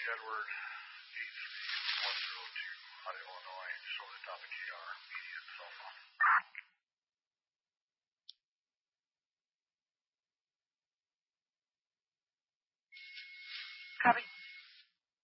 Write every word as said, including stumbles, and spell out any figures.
Edward, eight three one zero two, out of Illinois, show the top of G R, median cell phone. Copy.